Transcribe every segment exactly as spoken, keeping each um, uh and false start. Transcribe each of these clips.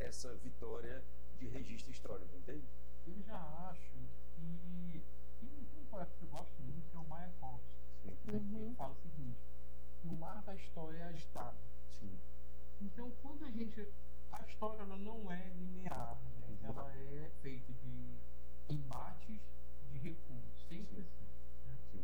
essa vitória de registro histórico, entende? Eu já acho que tem um poeta que eu gosto muito, que é o Mayakovsky. Né, Uhum. que ele fala o seguinte: que o mar da história é agitado. Sim. Então, quando a gente... A história ela não é linear, né? Uhum. Ela é feita de embates, de recuos, sempre Sim. assim. Né? Sim.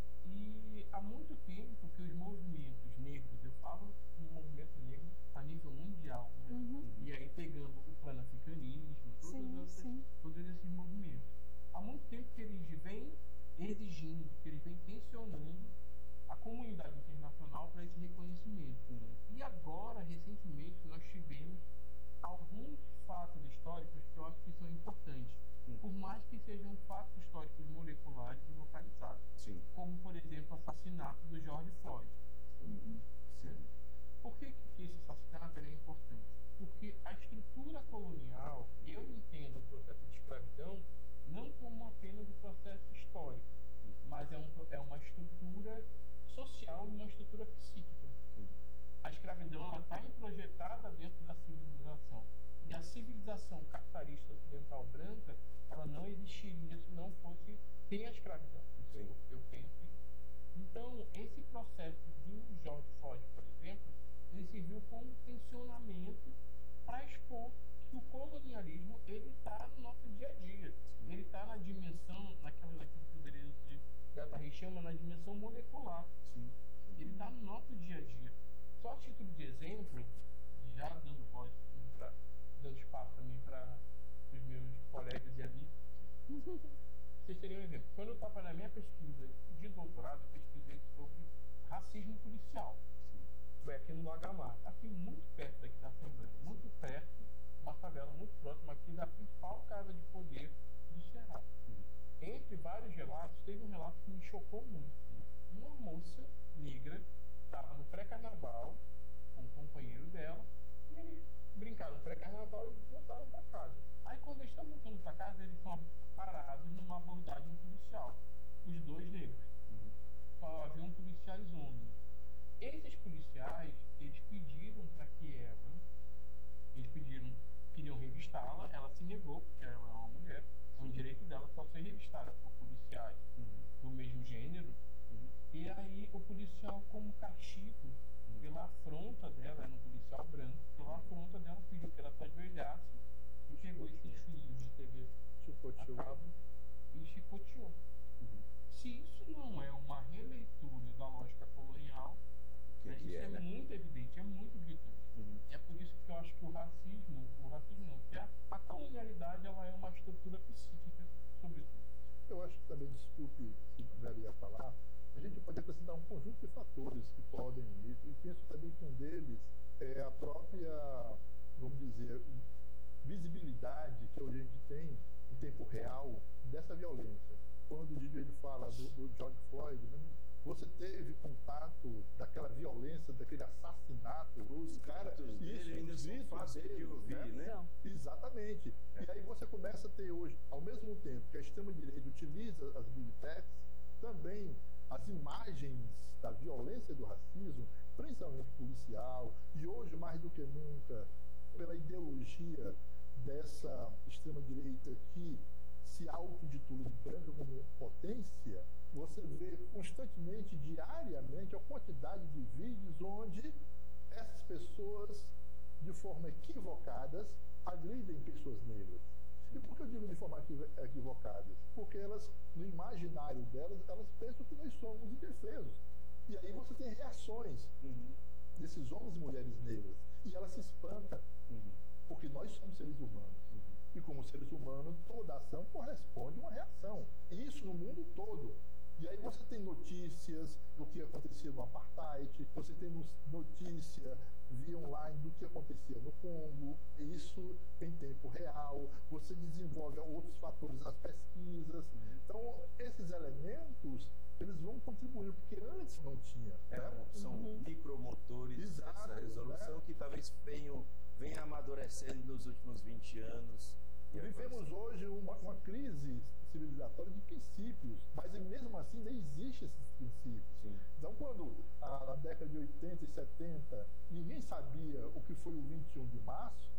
E há muito tempo que os movimentos negros, eu falo um movimento negro a nível mundial, né? Uhum. E aí pegando o panafricanismo, todos, Sim, essas, sim. todos esses movimentos. Há muito tempo que eles vêm exigindo, que eles vêm tensionando a comunidade internacional para esse reconhecimento. Uhum. E agora, recentemente, nós tivemos alguns fatos históricos que eu acho que são importantes, Uhum. por mais que sejam fatos históricos moleculares e localizados, Sim. como, por exemplo, o assassinato do George Floyd. Uhum. Sim. Por que, que esse assassinato é importante? Porque a estrutura colonial, eu entendo o processo de escravidão não como apenas o processo histórico, mas é, um, é uma estrutura social e uma estrutura psíquica. A escravidão está introjetada dentro da civilização. E a civilização capitalista ocidental branca, ela não existiria se não fosse ter a escravidão. Isso eu, eu penso isso. Então, esse processo do George Floyd, por exemplo, ele serviu como tensionamento para expor que o colonialismo ele está no nosso dia a dia. Ele está na dimensão, naquela naquilo que o Deleuze Gata Rey chama, na dimensão molecular. Sim. Ele está no nosso dia a dia. Só a título de exemplo, já dando voz, pra, dando espaço também para os meus colegas e amigos, vocês teriam um exemplo. Quando eu estava na minha pesquisa de doutorado, eu pesquisei sobre racismo policial. Foi aqui no Lagamar, aqui muito perto daqui da Assembleia, muito perto, uma favela muito próxima aqui da principal casa de poder do Ceará. Entre vários relatos, teve um relato que me chocou muito. Uma moça negra estava no pré-carnaval com um companheiro dela e eles brincaram no pré-carnaval e voltaram para casa. Aí quando eles estão voltando para casa, eles são parados numa abordagem policial. Os dois negros. Só haviam policiais homens. Esses policiais, eles pediram para que ela, eles pediram, queriam revistá-la, ela se negou, porque ela é uma mulher, é um direito dela só ser revistada por policiais Uhum. do mesmo gênero. Uhum. E aí o policial, como castigo pela afronta dela, era um policial branco, pela afronta dela, pediu que ela se ajoelhasse e pegou esses fios de T V a cabo e chicoteou. Uhum. Se isso não é uma releitura da lógica colonial, Que né, que isso é, é, né? muito evidente, é muito gritante. Uhum. É por isso que eu acho que o racismo, o racismo não, que a, a colonialidade ela é uma estrutura psíquica, sobretudo. Eu acho que também, desculpe se deveria falar, a gente pode acrescentar um conjunto de fatores que podem, e, e penso também que um deles é a própria, vamos dizer, visibilidade que hoje a gente tem em tempo real dessa violência. Quando o Didi ele fala do, do George Floyd, né, você teve contato daquela violência, daquele assassinato, Os gritos dele ainda são fáceis de ouvir, né? Então, Exatamente. É. E aí você começa a ter hoje, ao mesmo tempo que a extrema-direita utiliza as big techs, também as imagens da violência e do racismo, principalmente policial, e hoje mais do que nunca, pela ideologia dessa extrema-direita que se autotitula de branca como potência, você vê constantemente, diariamente, a quantidade de vídeos onde essas pessoas, de forma equivocadas, agridem pessoas negras. E por que eu digo de forma equivocada? Porque elas, no imaginário delas, elas pensam que nós somos indefesos. E aí você tem reações Uhum. desses homens e mulheres negras. E ela se espanta, Uhum. porque nós somos seres humanos. E como seres humanos, toda ação corresponde a uma reação. E isso no mundo todo. E aí você tem notícias do que acontecia no Apartheid, você tem notícia via online do que acontecia no Congo, isso em tempo real, você desenvolve outros fatores, as pesquisas. Então, esses elementos, eles vão contribuir, porque antes não tinha. É, Né? são Uhum. micromotores Exato, dessa resolução, né? que talvez venham, venha amadurecendo nos últimos vinte anos. E agora Vivemos são- hoje uma, uma crise civilizatória de princípios, mas mesmo assim ainda existem esses princípios. Sim. Então, quando ah, na década de oitenta e setenta ninguém sabia o que foi o vinte e um de março,